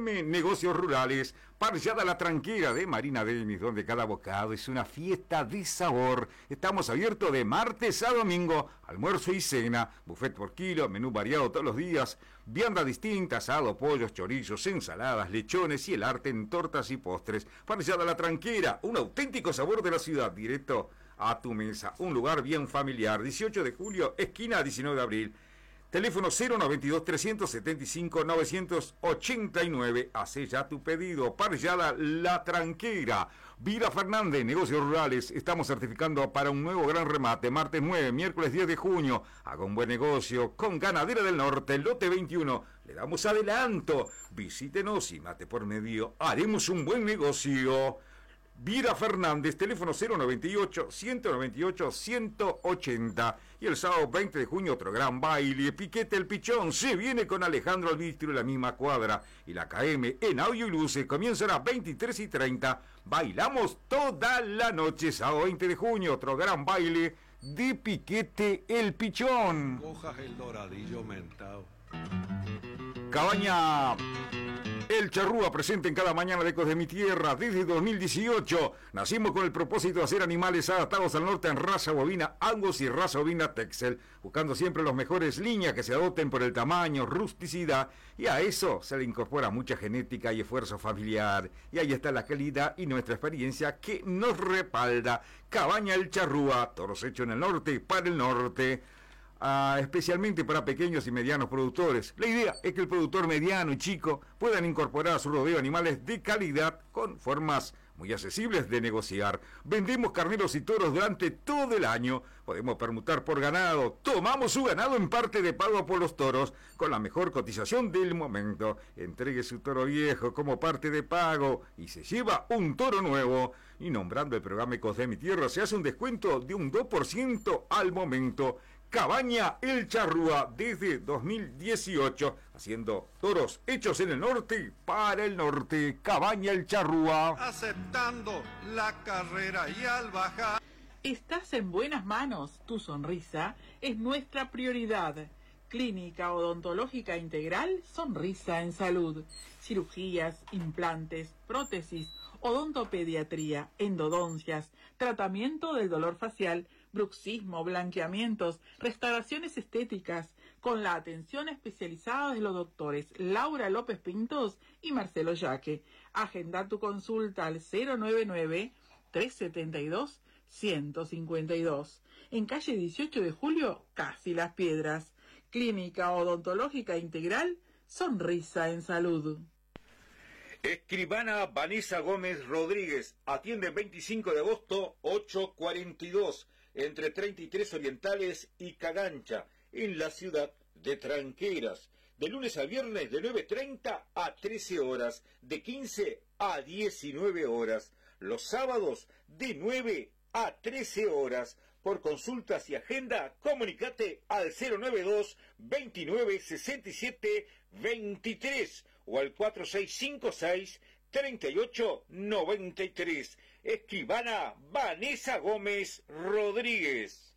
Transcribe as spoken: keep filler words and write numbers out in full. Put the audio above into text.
M Negocios Rurales, parrillada La Tranquera de Marina Denis, donde cada bocado es una fiesta de sabor. Estamos abiertos de martes a domingo, almuerzo y cena, buffet por kilo, menú variado todos los días, viandas distintas, asado, pollos, chorizos, ensaladas, lechones y el arte en tortas y postres. Parrillada La Tranquera, un auténtico sabor de la ciudad, directo a tu mesa, un lugar bien familiar. dieciocho de julio, esquina diecinueve de abril. Teléfono cero noventa y dos, trescientos setenta y cinco, novecientos ochenta y nueve. Hacé ya tu pedido. Parrillada La Tranquera. Vila Fernández, Negocios Rurales. Estamos certificando para un nuevo gran remate. Martes nueve, miércoles diez de junio. Haga un buen negocio con Ganadera del Norte, lote veintiuno. Le damos adelanto. Visítenos y mate por medio. Haremos un buen negocio. Vira Fernández, teléfono cero noventa y ocho, ciento noventa y ocho, ciento ochenta. Y el sábado veinte de junio otro gran baile. Piquete el Pichón se viene con Alejandro Albistro en la misma cuadra. Y la K M en audio y luces comienza a las veintitrés y treinta. Bailamos toda la noche. Sábado veinte de junio otro gran baile de Piquete el Pichón. Cojas el doradillo mentado. Cabaña El Charrúa, presente en cada mañana de Ecos de mi Tierra desde dos mil dieciocho. Nacimos con el propósito de hacer animales adaptados al norte en raza bovina Angus y raza bovina Texel, buscando siempre las mejores líneas que se adopten por el tamaño, rusticidad, y a eso se le incorpora mucha genética y esfuerzo familiar. Y ahí está la calidad y nuestra experiencia que nos respalda. Cabaña El Charrúa, toros hechos en el norte para el norte. Uh, especialmente para pequeños y medianos productores. La idea es que el productor mediano y chico puedan incorporar a su rodeo animales de calidad con formas muy accesibles de negociar. Vendemos carneros y toros durante todo el año. Podemos permutar por ganado. Tomamos su ganado en parte de pago por los toros con la mejor cotización del momento. Entregue su toro viejo como parte de pago y se lleva un toro nuevo. Y nombrando el programa Ecos de mi Tierra se hace un descuento de un dos por ciento al momento. Cabaña El Charrúa desde dos mil dieciocho, haciendo toros hechos en el norte para el norte. Cabaña El Charrúa. Aceptando la carrera y al bajar. Estás en buenas manos. Tu sonrisa es nuestra prioridad. Clínica Odontológica Integral, Sonrisa en Salud. Cirugías, implantes, prótesis, odontopediatría, endodoncias, tratamiento del dolor facial, bruxismo, blanqueamientos, restauraciones estéticas, con la atención especializada de los doctores Laura López Pintos y Marcelo Yaque. Agenda tu consulta al cero noventa y nueve, trescientos setenta y dos, ciento cincuenta y dos. En calle dieciocho de julio, Casi Las Piedras. Clínica Odontológica Integral, Sonrisa en Salud. Escribana Vanessa Gómez Rodríguez, atiende veinticinco de agosto, ocho cuarenta y dos, entre treinta y tres Orientales y Cagancha, en la ciudad de Tranqueras. De lunes a viernes de nueve treinta a trece horas, de quince a diecinueve horas. Los sábados de nueve a trece horas. Por consultas y agenda, comunicate al cero noventa y dos, veintinueve, sesenta y siete, veintitrés o al cuatro seis cinco seis, treinta y ocho, noventa y tres. Escribana Vanessa Gómez Rodríguez.